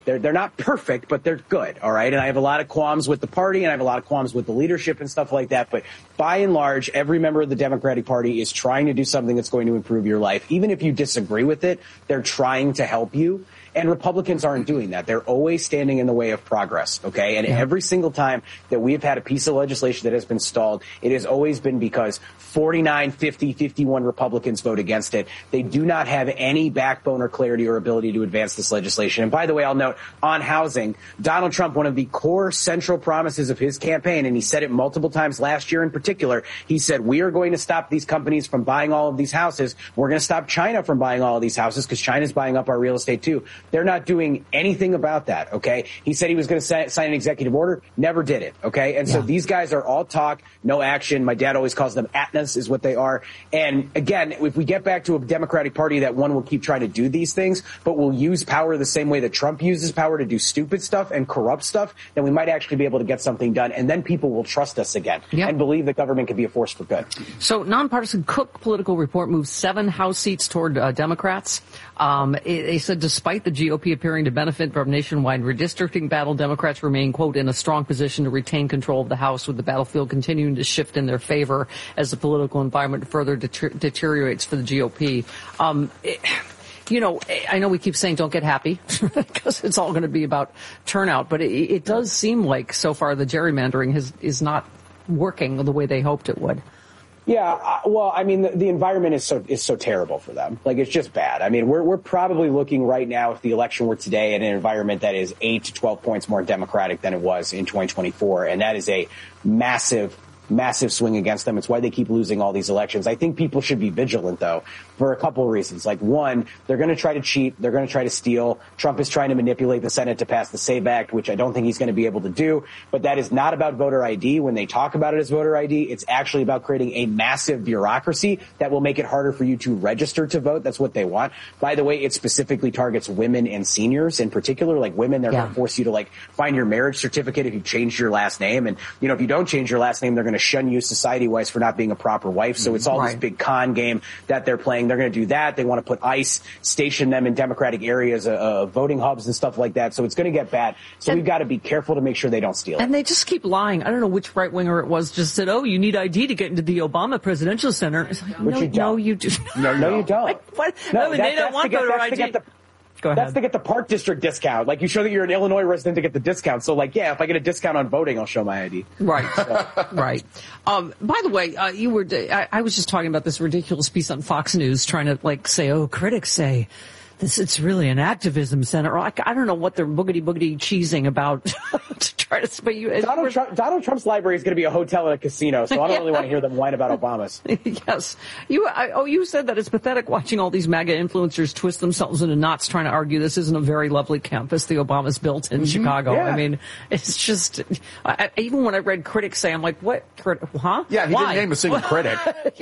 They're not perfect, but they're good, all right? And I have a lot of qualms with the party, and I have a lot of qualms with the leadership and stuff like that. But by and large, every member of the Democratic Party is trying to do something that's going to improve your life. Even if you disagree with it, they're trying to help you. And Republicans aren't doing that. They're always standing in the way of progress, okay? And every single time that we have had a piece of legislation that has been stalled, it has always been because 49, 50, 51 Republicans vote against it. They do not have any backbone or clarity or ability to advance this legislation. And by the way, I'll note, on housing, Donald Trump, one of the core central promises of his campaign, and he said it multiple times last year in particular, he said, we are going to stop these companies from buying all of these houses. We're going to stop China from buying all of these houses because China's buying up our real estate too. They're not doing anything about that, okay? He said he was going to sign an executive order, never did it, okay? And so these guys are all talk, no action. My dad always calls them ATNAs is what they are. And again, if we get back to a Democratic Party that one will keep trying to do these things, but will use power the same way that Trump uses power to do stupid stuff and corrupt stuff, then we might actually be able to get something done. And then people will trust us again and believe that government can be a force for good. So nonpartisan Cook Political Report moves 7 House seats toward Democrats. They said despite the GOP appearing to benefit from nationwide redistricting battle, Democrats remain, quote, in a strong position to retain control of the House, with the battlefield continuing to shift in their favor as the political environment further deteriorates for the GOP. I know we keep saying don't get happy because it's all going to be about turnout, but it does seem like so far the gerrymandering is not working the way they hoped it would. Yeah, well, I mean, the environment is so terrible for them. Like, it's just bad. I mean, we're probably looking right now, if the election were today, at an environment that is 8 to 12 points more Democratic than it was in 2024. And that is a massive swing against them. It's why they keep losing all these elections. I think people should be vigilant, though, for a couple of reasons. Like, one, they're going to try to cheat. They're going to try to steal. Trump is trying to manipulate the Senate to pass the SAVE Act, which I don't think he's going to be able to do. But that is not about voter ID. When they talk about it as voter ID, it's actually about creating a massive bureaucracy that will make it harder for you to register to vote. That's what they want. By the way, it specifically targets women and seniors in particular. Like, women, they're going to force you to, like, find your marriage certificate if you changed your last name. And, if you don't change your last name, they're going to shun you society-wise for not being a proper wife. So it's all this big con game that they're playing. They're going to do that. They want to put ICE, station them in Democratic areas, voting hubs and stuff like that. So it's going to get bad. So we've got to be careful to make sure they don't steal it. And they just keep lying. I don't know which right-winger it was just said, you need ID to get into the Obama Presidential Center. It's like, no, you do. No, you don't. Like, what? No, they don't want voter ID. That's to get the Park District discount. Like, you show that you're an Illinois resident to get the discount. So, like, if I get a discount on voting, I'll show my ID. Right. So. Right. By the way, I was just talking about this ridiculous piece on Fox News trying to, say, critics say it's really an activism center. I don't know what they're boogity cheesing about to try to. But Donald Trump's library is going to be a hotel and a casino, so I don't really want to hear them whine about Obama's. Yes, you said that it's pathetic watching all these MAGA influencers twist themselves into knots trying to argue this isn't a very lovely campus the Obamas built in Chicago. Yeah. I mean, it's just even when I read critics say, I'm like, what? Huh? Yeah, he didn't name a single critic.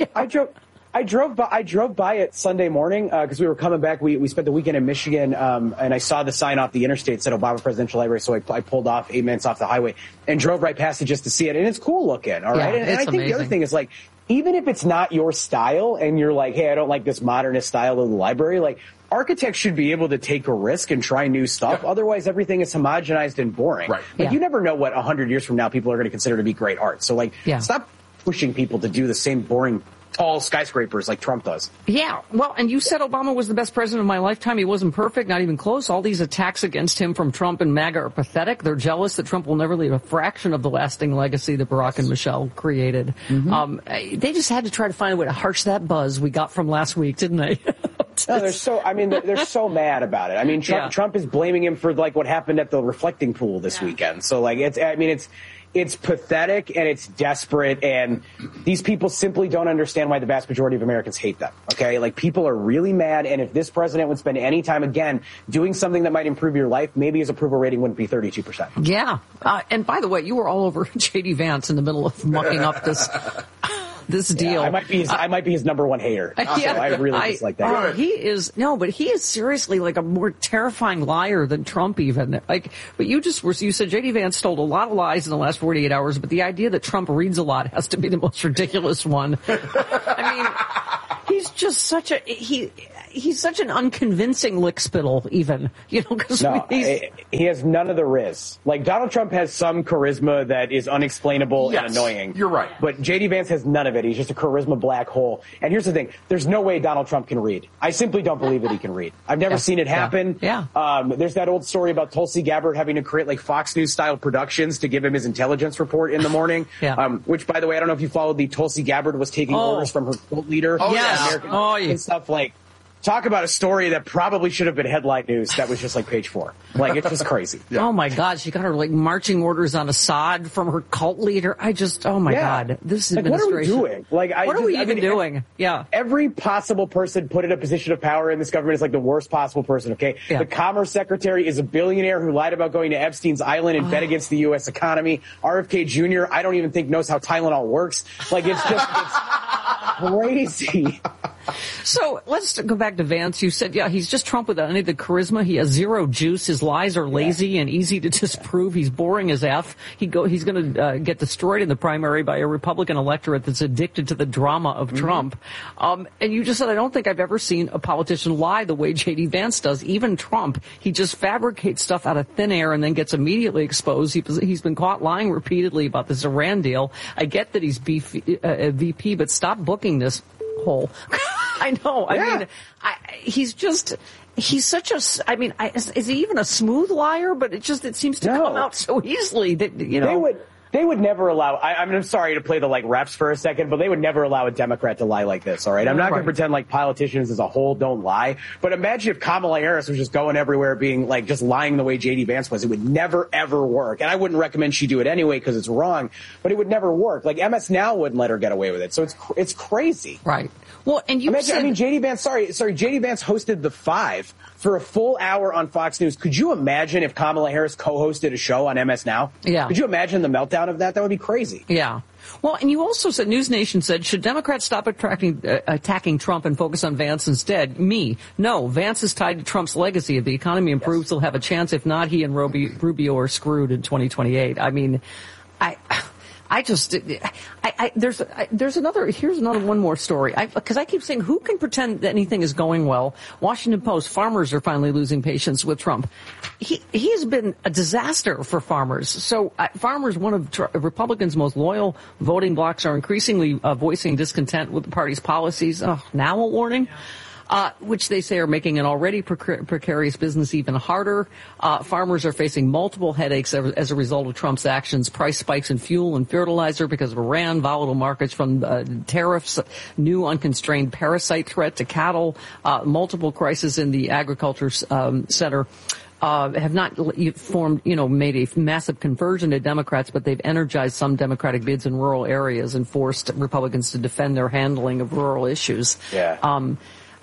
I drove by it Sunday morning because we were coming back. We spent the weekend in Michigan, and I saw the sign off the interstate said Obama Presidential Library. So I pulled off 8 minutes off the highway and drove right past it just to see it. And it's cool looking, all right. And I think amazing. The other thing is, like, even if it's not your style, and you're like, hey, I don't like this modernist style of the library, like, architects should be able to take a risk and try new stuff. Otherwise, everything is homogenized and boring. Right. Like, you never know what 100 years from now people are going to consider to be great art. So, like, stop pushing people to do the same boring tall skyscrapers like Trump does. Yeah. Well, and you said Obama was the best president of my lifetime. He wasn't perfect, not even close. All these attacks against him from Trump and MAGA are pathetic. They're jealous that Trump will never leave a fraction of the lasting legacy that Barack and Michelle created. They just had to try to find a way to harsh that buzz we got from last week, didn't they? No, they're so mad about it. I mean, Trump is blaming him for, like, what happened at the reflecting pool this weekend. So, like, it's pathetic and it's desperate, and these people simply don't understand why the vast majority of Americans hate them, okay? Like, people are really mad, and if this president would spend any time, again, doing something that might improve your life, maybe his approval rating wouldn't be 32%. Yeah. And by the way, you were all over J.D. Vance in the middle of mucking up this deal. I might be his number one hater. So I really dislike that guy. He is seriously like a more terrifying liar than Trump even. Like, but you said J.D. Vance told a lot of lies in the last 48 hours, but the idea that Trump reads a lot has to be the most ridiculous one. I mean, he's just he's such an unconvincing lickspittle, even, because he has none of the riz. Like, Donald Trump has some charisma that is unexplainable and annoying. You're right. But J.D. Vance has none of it. He's just a charisma black hole. And here's the thing. There's no way Donald Trump can read. I simply don't believe that he can read. I've never seen it happen. Yeah. There's that old story about Tulsi Gabbard having to create, like, Fox News-style productions to give him his intelligence report in the morning. Which, by the way, I don't know if you followed the Tulsi Gabbard was taking orders from her cult leader. And stuff like, talk about a story that probably should have been headline news. That was just like page 4. Like, it's just crazy. Oh my God. She got her like marching orders on Assad from her cult leader. God, this administration. What are we doing? Like, what are we even doing? Yeah. Every possible person put in a position of power in this government is like the worst possible person. Okay. Yeah. The Commerce Secretary is a billionaire who lied about going to Epstein's Island and bet against the U.S. economy. RFK Jr., I don't even think knows how Tylenol works. Like, it's crazy. So let's go back to Vance. You said, he's just Trump without any of the charisma. He has zero juice. His lies are lazy and easy to disprove. He's boring as F. He's going to get destroyed in the primary by a Republican electorate that's addicted to the drama of Trump. And you just said, I don't think I've ever seen a politician lie the way J.D. Vance does. Even Trump, he just fabricates stuff out of thin air and then gets immediately exposed. He's been caught lying repeatedly about this Iran deal. I get that he's VP, but stop booking this hole. I know. I mean, he's such a, is he even a smooth liar? But it seems to come out so easily that, They would never allow, I'm sorry to play the like reps for a second, but they would never allow a Democrat to lie like this, all right? I'm not going to pretend like politicians as a whole don't lie, but imagine if Kamala Harris was just going everywhere being like just lying the way J.D. Vance was. It would never, ever work. And I wouldn't recommend she do it anyway because it's wrong, but it would never work. Like MS Now wouldn't let her get away with it. So it's crazy. Right. Well, and you said, J.D. Vance, J.D. Vance hosted The Five for a full hour on Fox News. Could you imagine if Kamala Harris co-hosted a show on MS Now? Yeah. Could you imagine the meltdown of that? That would be crazy. Yeah. Well, and you also said, News Nation said, should Democrats stop attacking Trump and focus on Vance instead? No, Vance is tied to Trump's legacy. If the economy improves, he'll have a chance. If not, he and Rubio are screwed in 2028. I mean, here's one more story. Because I keep saying, who can pretend that anything is going well? Washington Post, farmers are finally losing patience with Trump. He has been a disaster for farmers. So farmers, one of Republicans' most loyal voting blocs, are increasingly voicing discontent with the party's policies. Now a warning? Which they say are making an already precarious business even harder. Farmers are facing multiple headaches as a result of Trump's actions. Price spikes in fuel and fertilizer because of Iran, volatile markets from tariffs, new unconstrained parasite threat to cattle, multiple crises in the agriculture sector. Have not made a massive conversion to Democrats, but they've energized some Democratic bids in rural areas and forced Republicans to defend their handling of rural issues. Yeah.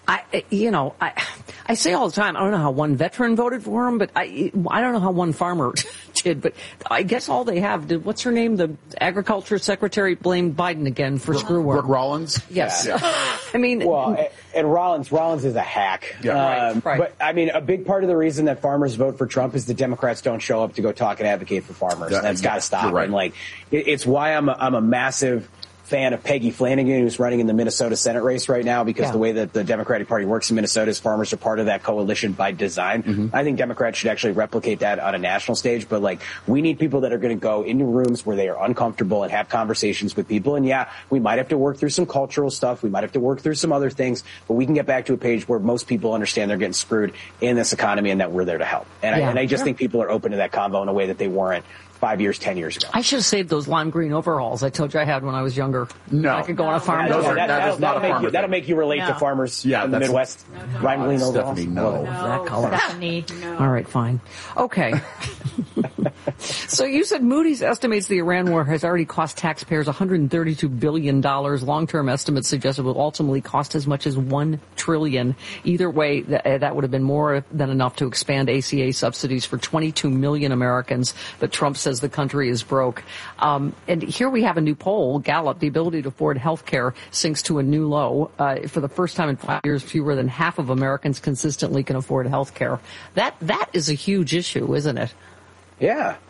I say all the time, I don't know how one veteran voted for him, but I don't know how one farmer did, but I guess all they have did, what's her name? The agriculture secretary blamed Biden again for screw work. Brooke Rollins? Yes. Yeah. I mean. Well, and Rollins is a hack. Yeah. Right. But I mean, a big part of the reason that farmers vote for Trump is the Democrats don't show up to go talk and advocate for farmers. Yeah, That's got to stop. Right. And like, it's why I'm a massive fan of Peggy Flanagan, who's running in the Minnesota Senate race right now, because the way that the Democratic Party works in Minnesota is farmers are part of that coalition by design. I think Democrats should actually replicate that on a national stage, but like, we need people that are going to go into rooms where they are uncomfortable and have conversations with people. And we might have to work through some cultural stuff. We might have to work through some other things, but we can get back to a page where most people understand they're getting screwed in this economy and that we're there to help. And I just think people are open to that convo in a way that they weren't 5 years, 10 years ago. I should have saved those lime green overalls I told you I had when I was younger. No. I could go on a farm. That'll make you relate to farmers in the Midwest. Lime green overalls. Stephanie, no. That color. Stephanie, no. All right, fine. Okay. So you said Moody's estimates the Iran war has already cost taxpayers $132 billion. Long-term estimates suggest it will ultimately cost as much as $1 trillion. Either way, that would have been more than enough to expand ACA subsidies for 22 million Americans. But Trump says the country is broke. And here we have a new poll, Gallup. The ability to afford health care sinks to a new low. For the first time in 5 years, fewer than half of Americans consistently can afford health care. That is a huge issue, isn't it? Yeah.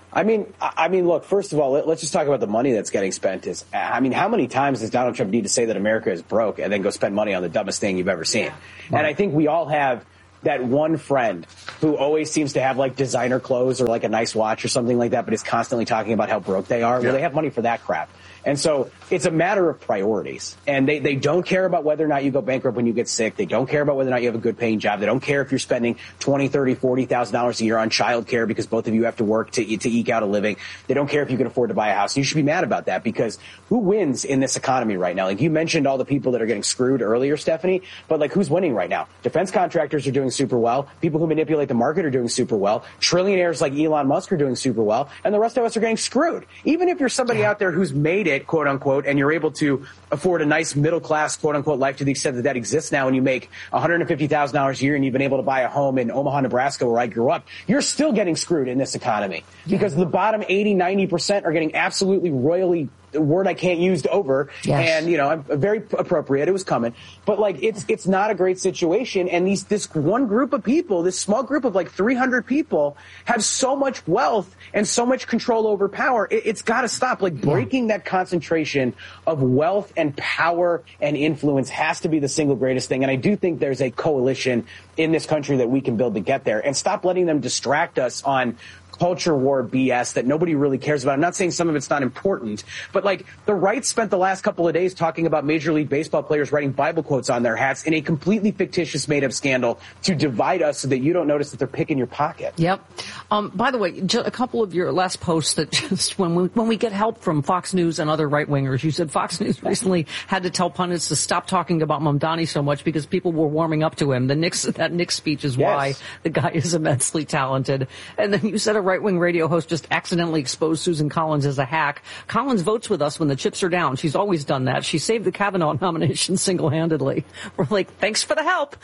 I mean, look, first of all, let's just talk about the money that's getting spent. How many times does Donald Trump need to say that America is broke and then go spend money on the dumbest thing you've ever seen? Yeah. Right. And I think we all have that one friend who always seems to have like designer clothes or like a nice watch or something like that, but is constantly talking about how broke they are. Yeah. Well, they have money for that crap. And so it's a matter of priorities. And they don't care about whether or not you go bankrupt when you get sick. They don't care about whether or not you have a good paying job. They don't care if you're spending $20,000, $30,000, $40,000 a year on childcare because both of you have to work to eke out a living. They don't care if you can afford to buy a house. And you should be mad about that, because who wins in this economy right now? Like, you mentioned all the people that are getting screwed earlier, Stephanie, but like, who's winning right now? Defense contractors are doing super well. People who manipulate the market are doing super well. Trillionaires like Elon Musk are doing super well. And the rest of us are getting screwed. Even if you're somebody out there who's made it, quote unquote, and you're able to afford a nice middle class, quote unquote, life to the extent that that exists now, and you make $150,000 a year and you've been able to buy a home in Omaha, Nebraska, where I grew up, you're still getting screwed in this economy, because the bottom 80, 90% are getting absolutely royally, the word I can't use, over. Yes. And, you know, I'm very appropriate. It was coming. But like, it's not a great situation. And this one group of people, this small group of like 300 people, have so much wealth and so much control over power. It's got to stop. Like, breaking that concentration of wealth and power and influence has to be the single greatest thing. And I do think there's a coalition in this country that we can build to get there, and stop letting them distract us on culture war BS that nobody really cares about. I'm not saying some of it's not important, but like, the right spent the last couple of days talking about Major League Baseball players writing Bible quotes on their hats in a completely fictitious, made-up scandal to divide us so that you don't notice that they're picking your pocket. Yep. By the way, a couple of your last posts that just when we get help from Fox News and other right-wingers, you said Fox News recently had to tell pundits to stop talking about Mamdani so much because people were warming up to him. That Knicks speech is why the guy is immensely talented. And then you said a right-wing radio host just accidentally exposed Susan Collins as a hack. Collins votes with us when the chips are down. She's always done that. She saved the Kavanaugh nomination single-handedly. We're like, thanks for the help.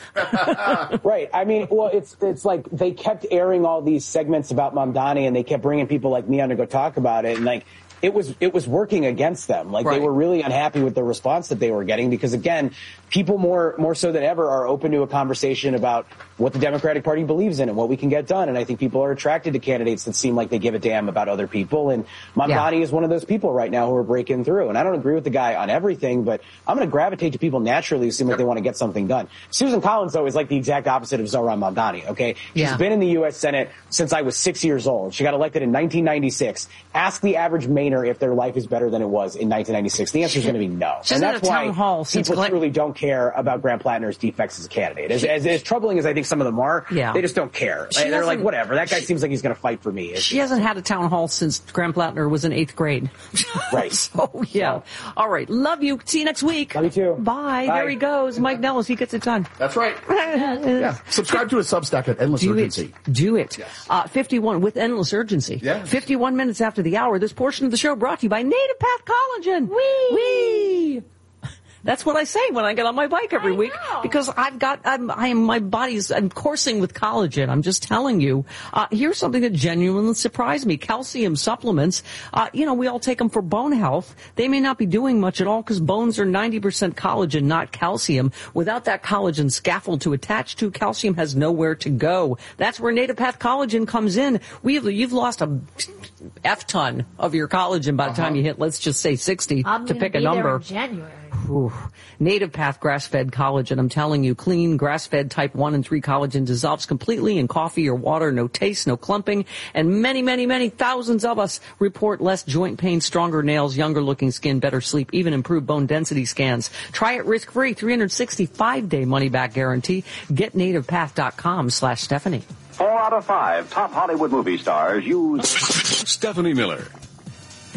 Right. I mean, well, it's like they kept airing all these segments about Mamdani, and they kept bringing people like me on to go talk about it. And like, it was working against them. Like, right. They were really unhappy with the response that they were getting, because again, people more so than ever are open to a conversation about what the Democratic Party believes in and what we can get done. And I think people are attracted to candidates that seem like they give a damn about other people. And Mamdani is one of those people right now who are breaking through. And I don't agree with the guy on everything, but I'm going to gravitate to people naturally who seem like they want to get something done. Susan Collins, though, is like the exact opposite of Zohran Mamdani, okay? She's been in the U.S. Senate since I was 6 years old. She got elected in 1996. Ask the average Mainer if their life is better than it was in 1996. The answer is going to be no. And that's why people truly don't care about Graham Plattner's defects as a candidate. As troubling as I think some of them are, they just don't care. They're like, whatever, that guy seems like he's going to fight for me. She hasn't had a town hall since Graham Plattner was in 8th grade. Right. So, yeah. All right. Love you. See you next week. Love you too. Bye. There he goes. Mike Nellis. He gets it done. That's right. Yeah. Subscribe to his Substack at Endless Urgency. Do it. Yes. 51 with Endless Urgency. Yes. 51 minutes after the hour. This portion of the show brought to you by Native Path Collagen. Whee! That's what I say when I get on my bike every week, because I'm coursing with collagen. I'm just telling you. Here's something that genuinely surprised me. Calcium supplements. We all take them for bone health. They may not be doing much at all because bones are 90% collagen, not calcium. Without that collagen scaffold to attach to, calcium has nowhere to go. That's where Native Path Collagen comes in. You've lost a F-ton of your collagen by the time you hit, let's just say 60 to pick a number. In January. Ooh. Native Path grass-fed collagen. I'm telling you, clean grass-fed type 1 and 3 collagen dissolves completely in coffee or water. No taste, no clumping. And many, many, many thousands of us report less joint pain, stronger nails, younger looking skin, better sleep, even improved bone density scans. Try it risk-free. 365-day money-back guarantee. Get nativepath.com/Stephanie. 4 out of 5 top Hollywood movie stars use Stephanie Miller.